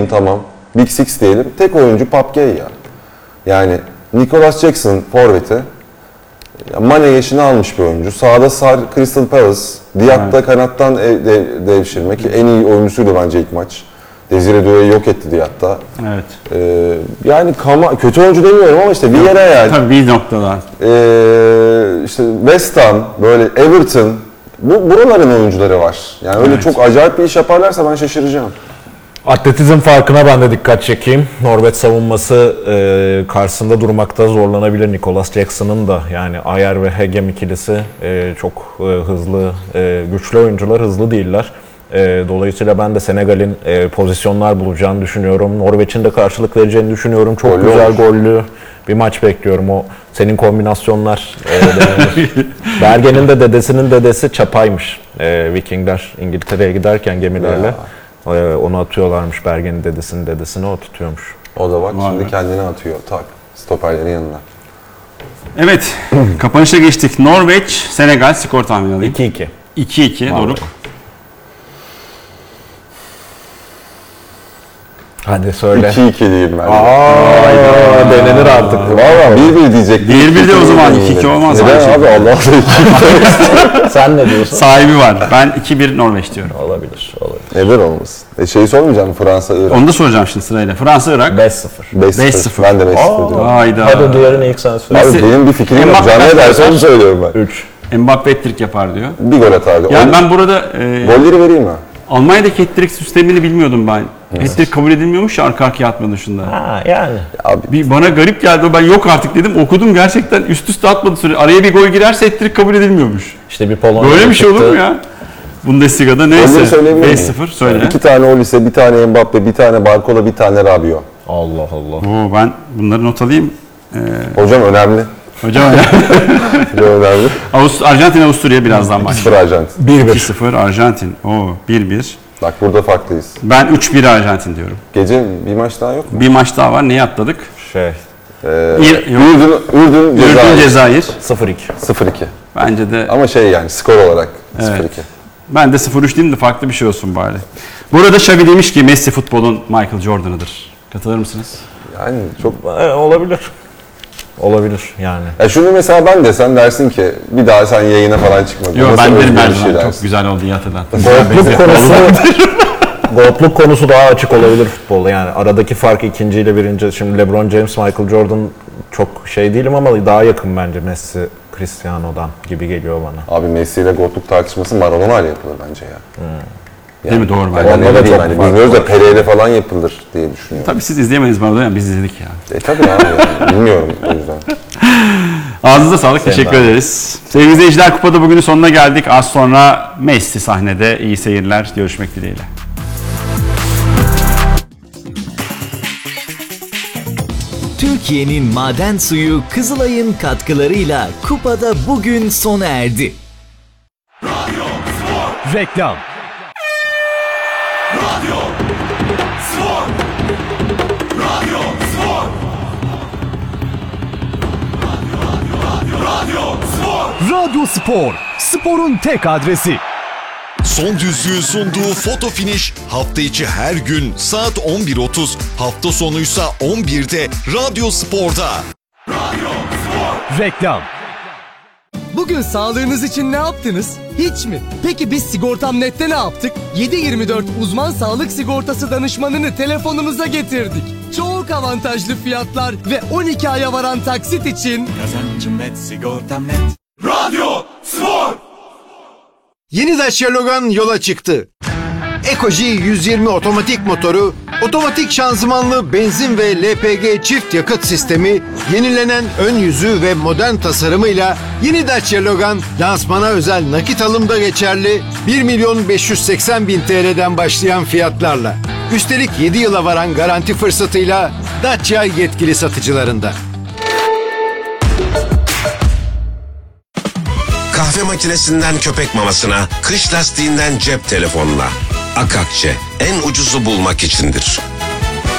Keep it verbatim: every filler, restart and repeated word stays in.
tamam. Big Six diyelim. Tek oyuncu Pape Gueye ya. Yani Nicholas Jackson forveti. Mane yaşını almış bir oyuncu. Sağda Sar Crystal Palace. Diatta evet. kanattan dev, devşirmek. En iyi oyuncusuydu bence ilk maç. Desire Doué'yi yok etti Diatta. Evet. Ee, yani kama, kötü oyuncu demiyorum ama işte Villarreal. Tabii bir noktadan. Ee, işte West Ham, böyle Everton. Bu buraların oyuncuları var. Yani öyle evet. çok acayip bir iş yaparlarsa ben şaşıracağım. Atletizm farkına ben de dikkat çekeyim. Norveç savunması e, karşısında durmakta zorlanabilir. Nicholas Jackson'ın da yani Ayer ve Hegem ikilisi e, çok e, hızlı, e, güçlü oyuncular, hızlı değiller. E, dolayısıyla ben de Senegal'in e, pozisyonlar bulacağını düşünüyorum. Norveç'in de karşılık vereceğini düşünüyorum. Çok gollü güzel olmuş. Gollü bir maç bekliyorum. O senin kombinasyonlar. E, Bergen'in de dedesinin dedesi Çapay'mış. E, Vikingler İngiltere'ye giderken gemilerle. Ya. Onu atıyorlarmış, Bergen'in dedesinin dedesini o tutuyormuş. O da bak Var şimdi mı? kendini atıyor tak stoperlerin yanına. Evet, kapanışa geçtik. Norveç, Senegal skor tahmini alayım. iki iki. iki iki Doruk. Hadi söyle. iki iki diyeyim ben. Aaa denenir artık. Valla bir bir diyecek. bir bir de o zaman iki iki olmaz. Neden abi Allah Allah iki. Sen ne diyorsun? Sahibi var. Ben iki bir Norveç diyorum. Olabilir, olabilir. Neden olmasın? E şeyi sormayacağım Fransa Irak. Onu da soracağım şimdi sırayla. Fransa Irak. beş sıfır. beş sıfır. Ben de beş sıfır diyorum. Hayda. Hadi diğerini ilk sen söyle. Abi benim bir fikrim yok. Can ne derse onu söylüyorum ben. üç. Mbappe hat-trick yapar diyor. Bir gol atardı. Yani ben burada e, golleri vereyim mi? Almanya'daki hat-trick sistemini bilmiyordum ben. Hat-trick kabul edilmiyormuş ya arka arkaya atma dışında. Ha yani. Abi Bir bana garip geldi. Ben yok artık dedim. Okudum gerçekten üst üste atmadı süre. Araya bir gol girerse hat-trick kabul edilmiyormuş. İşte bir Polonya. Böyle bir şey olur mu ya? Bundesliga'da neyse. beş sıfır söyle. İki tane Olise, bir tane Mbappe, bir tane Barcola, bir tane Rabiot. Allah Allah. Oo, ben bunları not alayım. Ee, Hocam önemli. hocam ya. Çok önemli. Avust Arjantin Avusturya birazdan iki sıfır başlıyor. Arjantin. bir bir. iki sıfır Arjantin. Oo bir bir. Bak burada farklıyız. Ben üç bir Arjantin diyorum. Gece bir maç daha yok mu? Bir maç daha var. Neyi atladık? Şey. Ee, İr- yok. Ürdün, Ürdün, Cezayir. Ürdün Cezayir. sıfır iki. sıfır iki. Bence de Ama şey yani skor olarak Evet. sıfır iki. ben de sıfır üç diyeyim de farklı bir şey olsun bari. Bu arada Xavi demiş ki Messi futbolun Michael Jordan'ıdır. Katılır mısınız? Yani çok... E, olabilir. Olabilir yani. Ya şunu mesela ben de sen dersin ki bir daha sen yayına falan çıkma. Yok ben derim her bir şey zaman. Çok dersin. güzel oldu iyi hatırlattın. Goatluk konusu Goatluk konusu daha açık olabilir futbolda. Yani aradaki fark ikinci ile birinci. Şimdi LeBron James, Michael Jordan çok şey değilim ama daha yakın bence Messi, Cristiano'dan gibi geliyor bana. Abi Messi ile gotluk tartışması Maradona ile yapılır bence ya. Hmm. Yani, değil mi? Doğru bence. Yani Onda da değil çok hani fark bilmiyoruz var. da Pele ile falan yapılır diye düşünüyorum. Tabii siz izleyemediniz bana da yani biz izledik ya. E tabii abi yani bilmiyorum o yüzden. Ağzınıza sağlık. Senin Teşekkür abi. ederiz. Sevgili izleyiciler Kupa'da bugünün sonuna geldik. Az sonra Messi sahnede. İyi seyirler. Görüşmek dileğiyle. Türkiye'nin maden suyu Kızılay'ın katkılarıyla Kupa'da bugün sona erdi. Radyo Spor. Reklam. Radyo Spor. Radyo Spor. Radyo, radyo, radyo, radyo Spor. Radyo Spor, sporun tek adresi. Son Düzlüğün sunduğu Foto Finish hafta içi her gün saat on bir otuz, hafta sonuysa on birde Radyo Spor'da. Radyo Spor. Reklam. Bugün sağlığınız için ne yaptınız? Hiç mi? Peki biz Sigortam Net'te ne yaptık? yedi yirmi dört uzman sağlık sigortası danışmanını telefonunuza getirdik. Çok avantajlı fiyatlar ve on iki aya varan taksit için Kazancım net, sigortam net. Radyo Spor. Yeni Dacia Logan yola çıktı. Ecoji yüz yirmi otomatik motoru, otomatik şanzımanlı benzin ve L P G çift yakıt sistemi, yenilenen ön yüzü ve modern tasarımıyla yeni Dacia Logan lansmana özel nakit alımda geçerli bir milyon beş yüz seksen bin T L'den başlayan fiyatlarla. Üstelik yedi yıla varan garanti fırsatıyla Dacia yetkili satıcılarında. Kahve makinesinden köpek mamasına, kış lastiğinden cep telefonuna. Akakçe en ucuzu bulmak içindir.